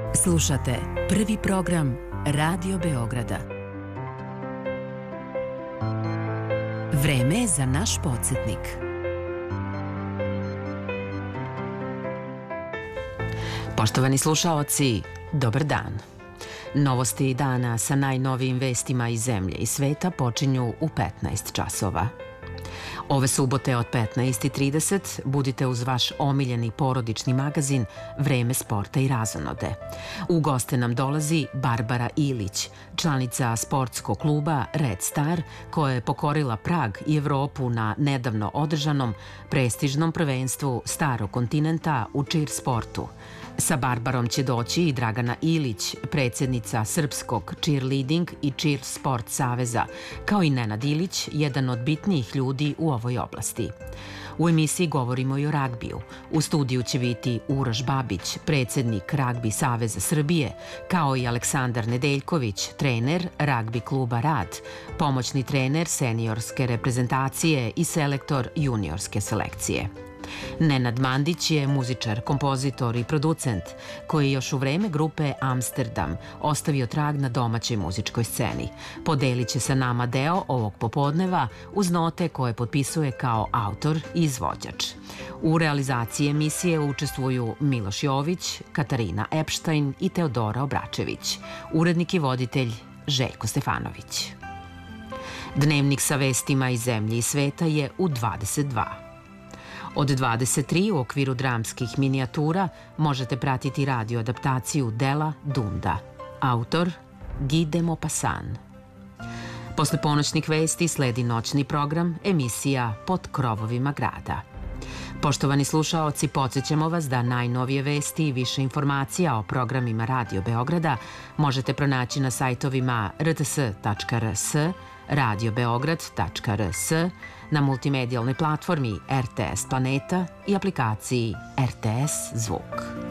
Slušate prvi program Radio Beograda. Vreme je za naš podsjetnik. Poštovani slušaoci, dobar dan. Novosti dana sa najnovijim vestima iz zemlje i sveta počinju u 15 časova. Ove subote od 15:30 budite uz vaš omiljeni porodični magazin Vreme sporta i razonode. U goste nam dolazi Barbara Ilić, članica sportskog kluba Red Star, koja je pokorila Prag i Evropu na nedavno održanom prestižnom prvenstvu Starog kontinenta u cheer sportu. Sa Barbarom će doći i Dragana Ilić, predsjednica Srpskog cheerleading i cheer sport saveza, kao i Nenad Ilić, jedan od bitnijih ljudi u ovoj oblasti. U emisiji govorimo i o ragbiju. U studiju će biti Uroš Babić, predsjednik Ragbi saveza Srbije, kao i Aleksandar Nedeljković, trener ragbi kluba Rad, pomoćni trener seniorske reprezentacije i selektor juniorske selekcije. Nenad Mandić je muzičar, kompozitor i producent koji je još u vreme grupe Amsterdam ostavio trag na domaćoj muzičkoj sceni. Podelit će sa nama deo ovog popodneva uz note koje potpisuje kao autor i izvođač. U realizaciji emisije učestvuju Miloš Jović, Katarina Epštajn i Teodora Obračević. Urednik i voditelj Željko Stefanović. Dnevnik sa vestima iz zemlje i sveta je u 22. Od 23 u okviru dramskih minijatura možete pratiti radio adaptaciju dela Dunda. Autor Guy de Maupassant. Posle ponoćnih vesti sledi noćni program, emisija Pod krovovima grada. Poštovani slušaoci, podsjećamo vas da najnovije vesti i više informacija o programima Radio Beograda možete pronaći na sajtovima rts.rs, radiobeograd.rs, na multimedijalnoj platformi RTS Planeta i aplikaciji RTS Zvuk.